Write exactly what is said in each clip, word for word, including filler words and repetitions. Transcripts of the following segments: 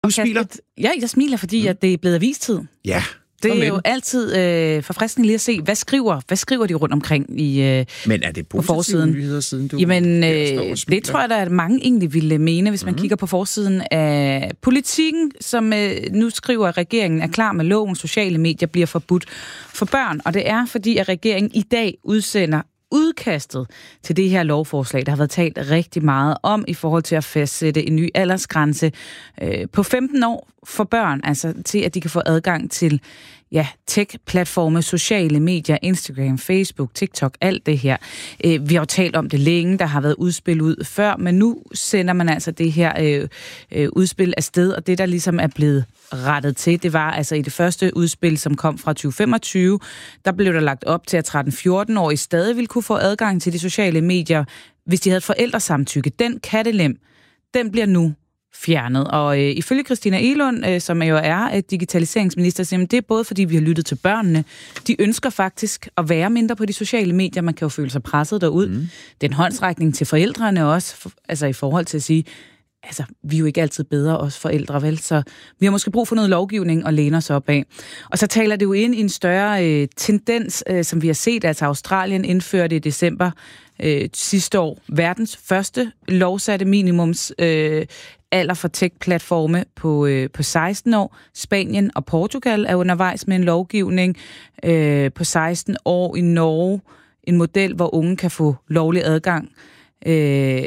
Du smiler? Ja, jeg smiler, fordi mm. at det er blevet avistid. Ja. Det er jo altid øh, forfriskende lige at se, hvad skriver, hvad skriver de rundt omkring i øh, Men er det positive nyheder, siden du Jamen, øh, det tror jeg da, at mange egentlig ville mene, hvis man mm-hmm. kigger på forsiden af Politikken, som øh, nu skriver, at regeringen er klar med loven, sociale medier bliver forbudt for børn. Og det er, fordi at regeringen i dag udsender udkastet til det her lovforslag, der har været talt rigtig meget om i forhold til at fastsætte en ny aldersgrænse øh, på femten år for børn, altså til at de kan få adgang til ja, tech-platforme, sociale medier, Instagram, Facebook, TikTok, alt det her. Øh, vi har jo talt om det længe, der har været udspil ud før, men nu sender man altså det her øh, øh, udspil afsted, og det der ligesom er blevet rettet til, det var altså i det første udspil, som kom fra tyve femogtyve, der blev der lagt op til, at tretten-fjorten-årige stadig ville kunne få adgang til de sociale medier, hvis de havde et forældresamtykke. Den kattelem, den bliver nu fjernet. Og øh, ifølge Christina Egelund, øh, som jo er øh, digitaliseringsminister, siger, det er både fordi, vi har lyttet til børnene. De ønsker faktisk at være mindre på de sociale medier. Man kan jo føle sig presset derud. Mm. Det er en håndsrækning til forældrene også, for, altså i forhold til at sige, altså, vi er jo ikke altid bedre, os forældre, vel? Så vi har måske brug for noget lovgivning at læne os op af. Og så taler det jo ind i en større øh, tendens, øh, som vi har set, altså Australien indførte i december øh, sidste år verdens første lovsatte minimums øh, alder for tech-platforme på, øh, på seksten år. Spanien og Portugal er undervejs med en lovgivning øh, på seksten år. I Norge en model, hvor unge kan få lovlig adgang øh,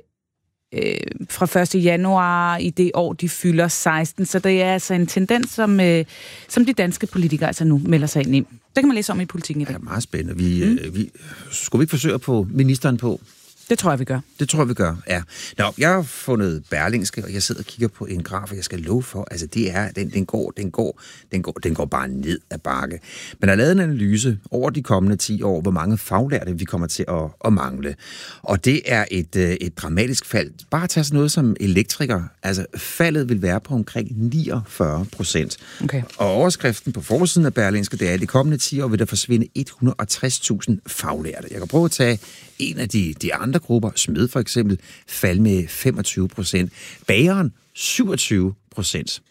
øh, fra første januar i det år, de fylder seksten. Så det er altså en tendens, som, øh, som de danske politikere altså nu melder sig ind i. Det kan man læse om i Politikken i dag. Det er meget spændende. Vi, mm. øh, vi, skulle vi ikke forsøge at få ministeren på? Det tror jeg, vi gør. Det tror jeg, vi gør, ja. Nå, jeg har fundet Berlingske, og jeg sidder og kigger på en graf, og jeg skal love for, altså det er, den, den går, den går, den går, den går bare ned ad bakke. Men der er lavet en analyse over de kommende ti år, hvor mange faglærte vi kommer til at, at mangle. Og det er et, et dramatisk fald. Bare tag sådan noget som elektriker. Altså, faldet vil være på omkring niogfyrre procent. Okay. Og overskriften på forsiden af Berlingske, det er, at de kommende ti år vil der forsvinde et hundrede og tres tusind faglærte. Jeg kan prøve at tage en af de, de andre grupper, smed for eksempel, falde med femogtyve procent. Bageren, syvogtyve procent.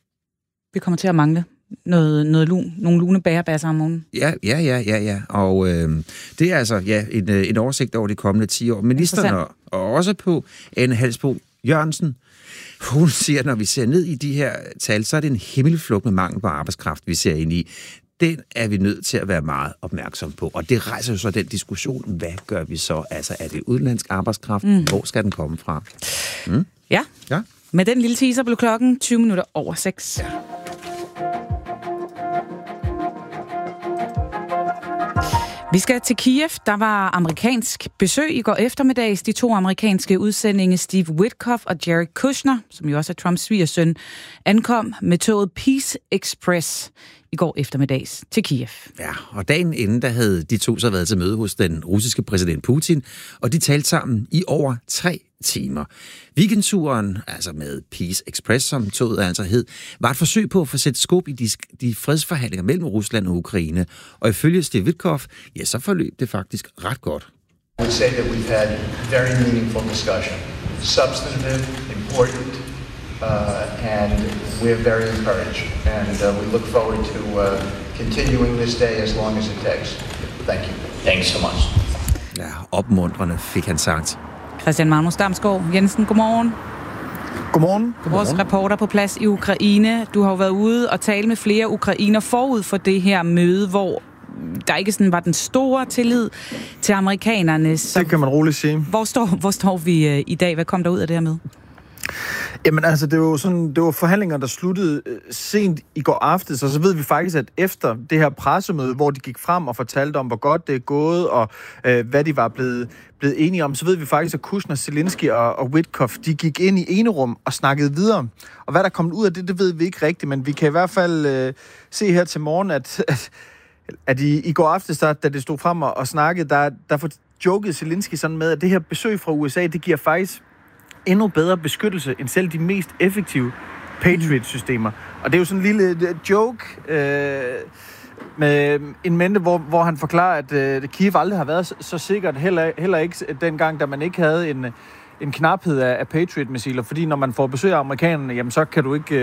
Vi kommer til at mangle noget, noget lun, nogle lune bagerbasser om morgenen. Ja, ja, ja, ja, ja. Og øh, det er altså ja, en, en oversigt over de kommende ti år. Ministeren er også på Anne Halsbo Jørgensen. Hun siger, når vi ser ned i de her tal, så er det en himmelflugt med mangel på arbejdskraft, vi ser ind i. Den er vi nødt til at være meget opmærksom på. Og det rejser jo så den diskussion, hvad gør vi så? Altså, er det udenlandsk arbejdskraft? Mm. Hvor skal den komme fra? Mm? Ja. ja, med den lille teaser blev klokken tyve minutter over seks. Ja. Vi skal til Kiev. Der var amerikansk besøg i går eftermiddags. De to amerikanske udsendinge Steve Witkoff og Jared Kushner, som jo også er Trumps svigersøn, ankom med toget Peace Express i går eftermiddags til Kiev. Ja, og dagen inden, der havde de to så været til møde hos den russiske præsident Putin, og de talte sammen i over tre timer. Weekendturen, altså med Peace Express, som toget altså hed, var et forsøg på at få sat skub i de, de fredsforhandlinger mellem Rusland og Ukraine. Og ifølge Steve Witkoff, ja, så forløb det faktisk ret godt. I would say that we've had very meaningful discussion, substantive, important, uh, and we're very encouraged. And uh, we look forward to uh, continuing this day as long as it takes. Thank you. Thanks so much. Ja, opmuntrende fik han sagt. Christian Magnus Damsgaard Jensen, godmorgen. Godmorgen. Vores reporter på plads i Ukraine. Du har jo været ude og tale med flere ukrainer forud for det her møde, hvor der ikke sådan var den store tillid til amerikanerne. Så det kan man roligt sige. Hvor står, hvor står vi øh, i dag? Hvad kom der ud af det her møde? Jamen altså, det var sådan, det var forhandlinger, der sluttede øh, sent i går aftes, og så ved vi faktisk, at efter det her pressemøde, hvor de gik frem og fortalte om, hvor godt det er gået, og øh, hvad de var blevet, blevet enige om, så ved vi faktisk, at Kushner, Zelensky og, og Witkoff, de gik ind i enerum og snakkede videre. Og hvad der kom ud af det, det ved vi ikke rigtigt, men vi kan i hvert fald øh, se her til morgen, at, at, at i, i går aftes, der, da det stod frem og, og snakkede, der, der får joket Zelensky sådan med, at det her besøg fra U S A, det giver faktisk endnu bedre beskyttelse end selv de mest effektive Patriot-systemer. Og det er jo sådan en lille joke øh, med en mente, hvor, hvor han forklarer, at øh, Kiev aldrig har været så, så sikkert, heller, heller ikke dengang, da man ikke havde en, en knaphed af, af Patriot-missiler, fordi når man får besøg af amerikanerne, jamen så kan du ikke